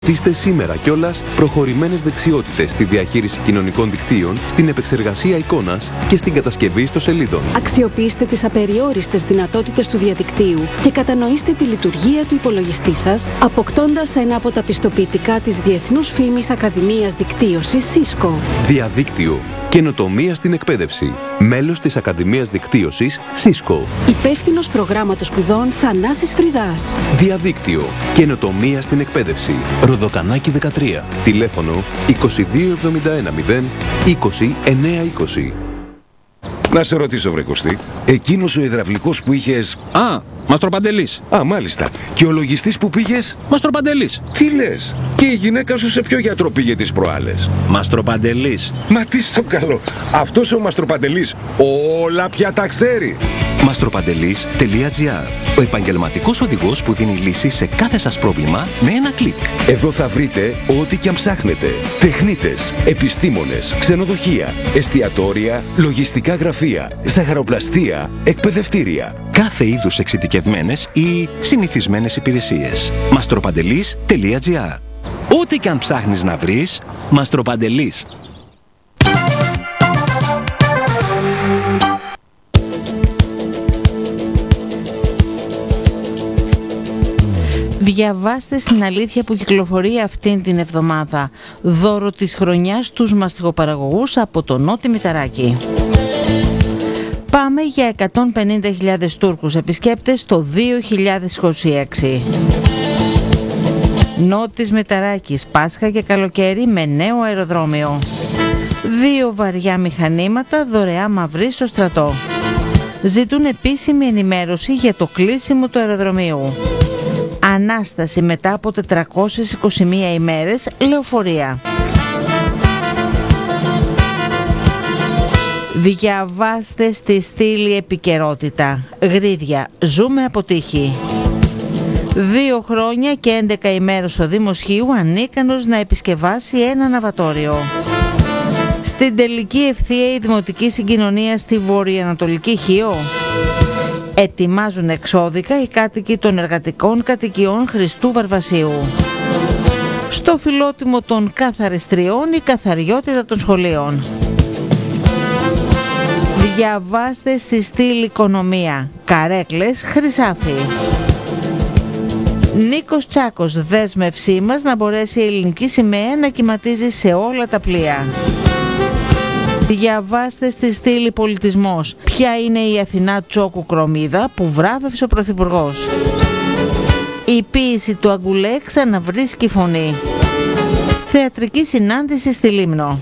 Στήστε σήμερα κιόλας προχωρημένες δεξιότητες στη διαχείριση κοινωνικών δικτύων, στην επεξεργασία εικόνας και στην κατασκευή ιστοσελίδων. Αξιοποιήστε τις απεριόριστες δυνατότητες του διαδικτύου και κατανοήστε τη λειτουργία του υπολογιστή σας, αποκτώντας ένα από τα πιστοποιητικά της Διεθνούς Φήμης Ακαδημίας Δικτύωσης Cisco. Διαδίκτυο. Καινοτομία στην εκπαίδευση. Μέλος της Ακαδημίας Δικτύωσης Cisco. Υπεύθυνος προγράμματος σπουδών Θανάσης Φρυδάς. Διαδίκτυο. Καινοτομία στην εκπαίδευση. Ροδοκανάκι 13. Τηλέφωνο 2271 0 20 920. Να σε ρωτήσω, βρε Κωστή, εκείνος ο υδραυλικός που είχες... Α, Μαστροπαντελής. Α, μάλιστα. Και ο λογιστής που πήγες... Μαστροπαντελής. Τι λες? Και η γυναίκα σου σε ποιο γιατρό πήγε τις προάλλες? Μαστροπαντελής. Μα τι στο καλό. Αυτός ο Μαστροπαντελής όλα πια τα ξέρει. Μαστροπαντελής.gr. Ο επαγγελματικός οδηγός που δίνει λύση σε κάθε σας πρόβλημα με ένα κλικ. Εδώ θα βρείτε ό,τι και αν ψάχνετε. Τεχνίτες, επιστήμονες, ξενοδοχεία, εστιατόρια, λογιστικά γραφεία, ζαχαροπλαστεία, εκπαιδευτήρια. Κάθε είδους εξειδικευμένες ή συνηθισμένες υπηρεσίες. Μαστροπαντελής.gr. Ό,τι και αν ψάχνεις να βρεις, Μαστροπαντελής. Διαβάστε στην αλήθεια που κυκλοφορεί αυτήν την εβδομάδα. Δώρο της χρονιάς στους μαστιγοπαραγωγούς από το Νότι Μηταράκη. Πάμε για 150.000 Τούρκους επισκέπτες το 2026. Νότης Μηταράκης, Πάσχα και καλοκαίρι με νέο αεροδρόμιο. 2 βαριά μηχανήματα δωρεά μαυρί στο στρατό. Ζητούν επίσημη ενημέρωση για το κλείσιμο του αεροδρομίου. Ανάσταση μετά από 421 ημέρες, λεωφορεία. Διαβάστε στη στήλη επικαιρότητα. Γρίδια, ζούμε από τύχη. 2 χρόνια και 11 ημέρες ο Δήμος Χίου ανίκανος να επισκευάσει ένα ναυατόριο. Στην τελική ευθεία η δημοτική συγκοινωνία στη βορειοανατολική Χίο. Ετοιμάζουν εξώδικα οι κάτοικοι των εργατικών κατοικιών Χριστού Βαρβασίου. Στο φιλότιμο των καθαριστριών η καθαριότητα των σχολείων. Διαβάστε στη στήλη οικονομία. Καρέκλες, Χρυσάφι. Νίκος Τσάκος, δέσμευσή μας να μπορέσει η ελληνική σημαία να κυματίζει σε όλα τα πλοία. Διαβάστε στη στήλη πολιτισμός. Ποια είναι η Αθηνά Τσόκου Κρομίδα που βράβευσε ο Πρωθυπουργός. Η ποίηση του Αγκουλέ ξαναβρίσκει φωνή. Θεατρική συνάντηση στη Λίμνο.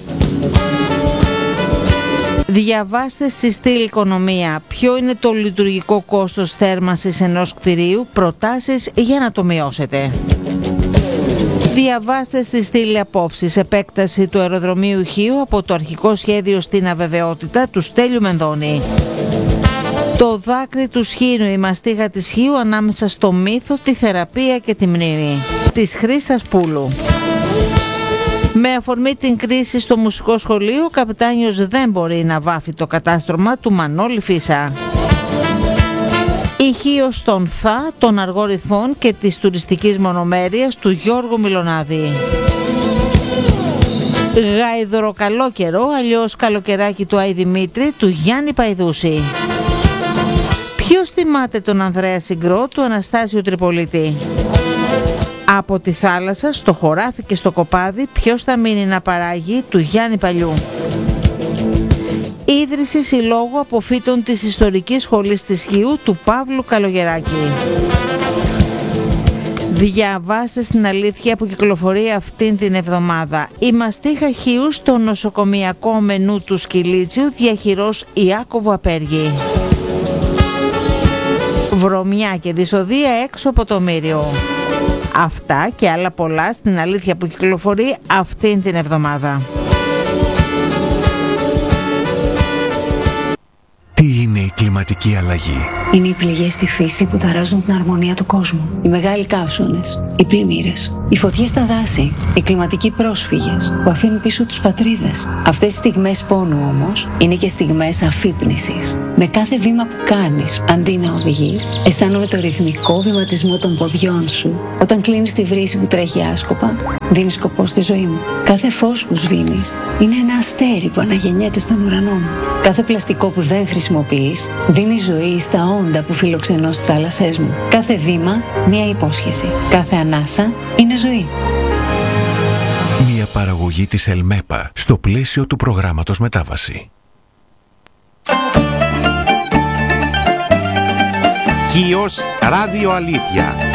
Διαβάστε στη στήλη οικονομία. Ποιο είναι το λειτουργικό κόστος θέρμανσης ενός κτηρίου, προτάσεις για να το μειώσετε. Διαβάστε στη στήλη απόψης. Επέκταση του αεροδρομίου Χίου από το αρχικό σχέδιο στην αβεβαιότητα του Στέλιου Μενδώνη. Το δάκρυ του Σχήνου, η μαστίγα της Χίου ανάμεσα στο μύθο, τη θεραπεία και τη μνήμη της Χρύσας Πούλου. Με αφορμή την κρίση στο μουσικό σχολείο, ο καπετάνιος δεν μπορεί να βάφει το κατάστρωμα του Μανώλη Φίσα. Η Χίος των ΘΑ, των αργών ρυθμών και της τουριστικής μονομέρειας του Γιώργου Μιλονάδη. Γαϊδωροκαλό καιρό, αλλιώς καλοκαιράκι του Άι Δημήτρη, του Γιάννη Παϊδούση. Ποιος θυμάται τον Ανδρέα Συγκρό, του Αναστάσιου Τριπολίτη. Από τη θάλασσα, στο χωράφι και στο κοπάδι, ποιος θα μείνει να παράγει, του Γιάννη Παλιού. Ίδρυση συλλόγου αποφύτων της Ιστορικής Σχολής της Χίου του Παύλου Καλογεράκη. Διαβάστε στην αλήθεια που κυκλοφορεί αυτήν την εβδομάδα. Η μαστίχα Χίου στο νοσοκομιακό μενού του Σκυλίτσιου, διαχειρός Ιάκωβου Απέργη. Βρωμιά και δυσοδεία έξω από το Μύριο. Αυτά και άλλα πολλά στην αλήθεια που κυκλοφορεί αυτήν την εβδομάδα. Τι είναι η κλιματική αλλαγή? Είναι οι πληγές στη φύση που ταράζουν την αρμονία του κόσμου. Οι μεγάλοι καύσονες, οι πλημμύρες, Οι φωτιές στα δάση, οι κλιματικοί πρόσφυγες που αφήνουν πίσω τους πατρίδες. Αυτές οι στιγμές πόνου όμως είναι και στιγμές αφύπνισης. Με κάθε βήμα που κάνεις, αντί να οδηγείς, αισθάνομαι το ρυθμικό βηματισμό των ποδιών σου. Όταν κλείνεις τη βρύση που τρέχει άσκοπα, δίνεις σκοπό στη ζωή μου. Κάθε φως που σβήνεις είναι ένα αστέρι που αναγεννιέται στον ουρανό μου. Κάθε πλαστικό που δεν χρησιμοποιείς δίνει ζωή στα όντα που φιλοξενώ στις θάλασσές μου. Κάθε βήμα μια υπόσχεση. Κάθε ανάσα είναι ζωή. Μια παραγωγή της Ελμέπα στο πλαίσιο του προγράμματος Μετάβαση. Χίος Ράδιο Αλήθεια.